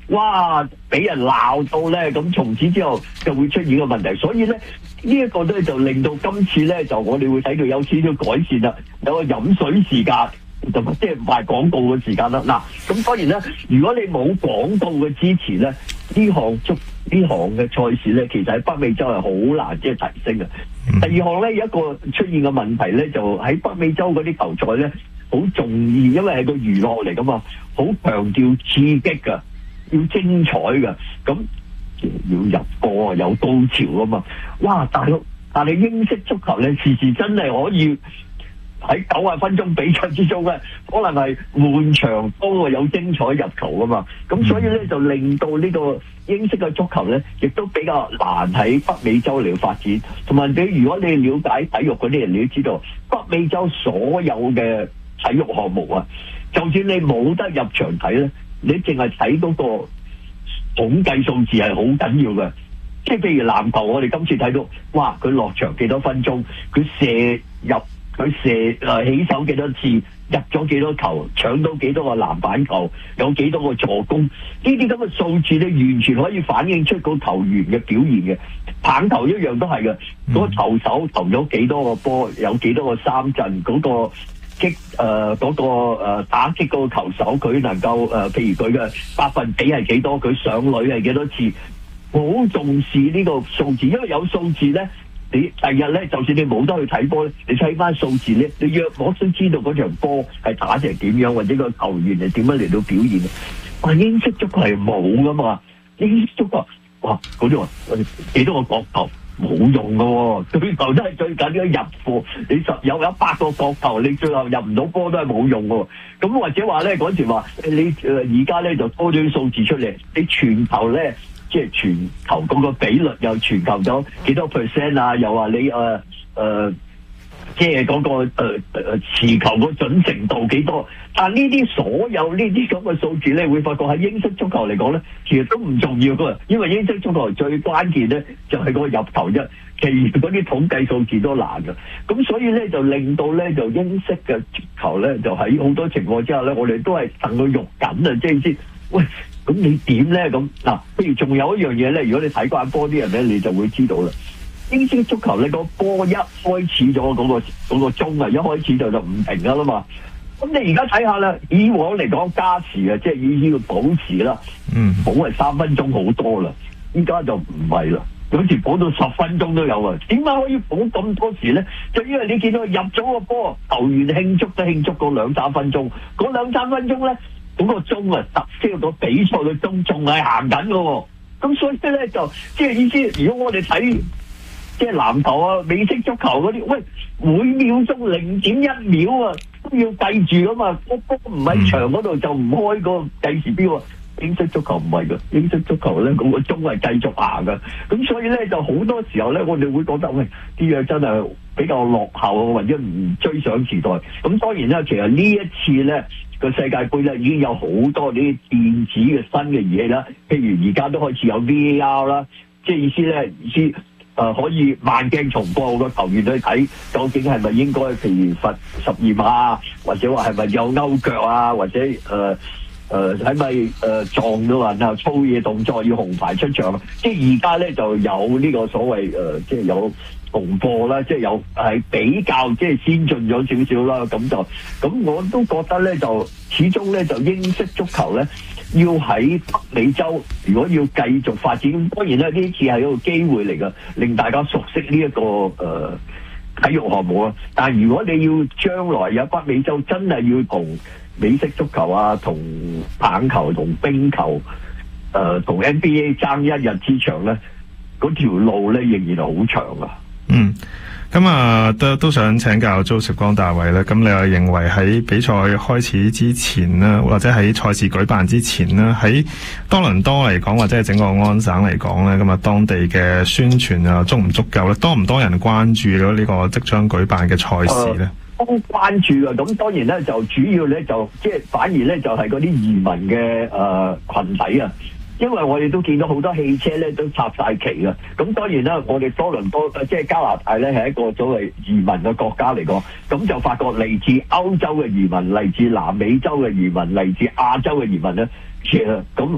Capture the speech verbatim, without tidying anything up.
哇俾人鬧到咧，咁從此之後就會出現個問題。所以咧呢一個咧就令到今次咧就我哋會睇到有少少改善啦，有個飲水時間。就即係賣廣告嘅時間啦。嗱，咁當然啦，如果你冇廣告嘅支持咧，呢項足呢項嘅賽事咧，其實喺北美洲係好難即係提升嘅。嗯、第二項咧有一個出現嘅問題咧，就喺北美洲嗰啲球賽咧，好重要，因為係個娛樂嚟噶嘛，好強調刺激噶，要精彩噶，咁要入波啊，有高潮噶嘛。哇！但係但係英式足球咧，時時真係可以。喺九十分鐘比賽之中咧，可能係滿場都有精彩入球噶嘛，咁所以咧就令到呢個英式嘅足球咧，亦都比較難喺北美洲嚟發展。同埋你如果你了解體育嗰啲人，你都知道北美洲所有嘅體育項目啊，就算你冇得入場睇咧，你淨係睇嗰個統計數字係好緊要嘅。即係譬如籃球，我哋今次睇到，哇！佢落場幾多分鐘，佢射入。佢射誒起手幾多次，入咗幾多球，搶到幾多個籃板球，有幾多個助攻，呢啲咁嘅數字咧，完全可以反映出個球員嘅表現嘅。棒球一樣都係嘅，嗰、嗯、個投手投咗幾多個波，有幾多個三振，嗰、嗰個擊誒嗰個誒打擊嗰個球手，佢能夠誒、呃，譬如佢嘅百分比係幾多，佢上壘係幾多次，好重視呢個數字，因為有數字咧。你第日咧，就算你冇得去睇波咧，你睇翻數字咧，你約我都知道嗰場波係打成點樣，或者個球員係點樣嚟到表現嘅。哇！英式足球係冇噶嘛，英式足球哇嗰啲話幾多個角球冇用噶喎，最後都係最緊要入波。你十有一百個角球，你最後入唔到波都係冇用喎。咁或者話咧嗰時話你誒而家咧就多咗啲數字出嚟，你全球咧。即係全球嗰個比率又全球咗幾多 percent 啊？又話你誒誒、呃呃，即係嗰、那個誒誒、呃、持球個準程度幾多？但呢啲所有呢啲咁嘅數字咧，會發覺喺英式足球嚟講咧，其實都唔重要噶。因為英式足球最關鍵咧就係、是、個入球啫，其餘嗰啲統計數字都難噶。咁所以咧就令到咧就英式嘅足球咧就喺好多情況之下咧，我哋都係戥佢肉緊啊！即係先喂。咁你點咧？咁嗱，譬如仲有一樣嘢咧，如果你睇慣波啲人咧，你就會知道啦。英式足球咧，個波一開始咗嗰、嗰個嗰個鐘啊，一開始就就唔停噶啦嘛。咁你而家睇下啦，以往嚟講加時啊，即係以呢個保時啦，嗯，保係三分鐘好多啦，依家就唔係啦，有時保到十分鐘都有啊。點解可以保咁多時咧？就因為你見到入咗個波，球員慶祝都慶祝過兩三分鐘，嗰兩三分鐘咧。嗰個鐘啊，特即係個比賽嘅鐘仲係行緊嘅喎，咁所以咧就即係意思，如果我哋睇即係籃球啊、美式足球嗰啲，喂，每秒鐘零點一秒啊都要計住㗎嘛，個波唔喺場嗰度就唔開個計時錶啊。英式足球唔係㗎，英式足球咧嗰個鐘係繼續行㗎，咁所以咧就好多時候咧，我哋會覺得喂啲嘢真係比較落後或者唔追上時代。咁當然啦，其實呢一次咧個世界盃咧已經有好多啲電子嘅新嘅儀器啦，譬如而家都開始有 V A R 啦，即係意思咧意思誒、呃、可以慢鏡重播個球員去睇究竟係咪應該譬如罰十二碼，或者話係咪有勾腳啊，或者誒。呃誒係咪誒撞到人啊？粗野動作要紅牌出場，即係而家咧就有呢個所謂誒、呃，即係有紅播啦，即係有係比較即係先進咗少少啦。咁就咁我都覺得咧，就始終咧就英式足球咧要喺北美洲，如果要繼續發展，當然咧呢次係一個機會嚟㗎，令大家熟悉呢、這、一個誒、呃、體育項目啊。但係如果你要將來有北美洲真係要同美式足球啊，同棒球、同冰球，誒、呃，同 N B A 爭一日之長咧，嗰條路咧仍然係好長啊。嗯， 咁啊，都都想請教 Joseph 江大衛咧。咁你又認為喺比賽開始之前啦，或者喺賽事舉辦之前啦，喺多倫多嚟講，或者係整個安省嚟講咧，咁啊，當地嘅宣傳啊，足唔足夠咧？多唔多人關注咗呢個即將舉辦嘅賽事咧？呃都關注啊！咁當然咧，就主要咧就即係反而咧就係嗰啲移民嘅誒、呃、群體啊，因為我哋都見到好多汽車咧都插晒旗啊。咁當然啦，我哋多倫多即係加拿大咧係一個所謂移民嘅國家嚟講，咁就發覺嚟自歐洲嘅移民、嚟自南美洲嘅移民、嚟自亞洲嘅移民咧，其實咁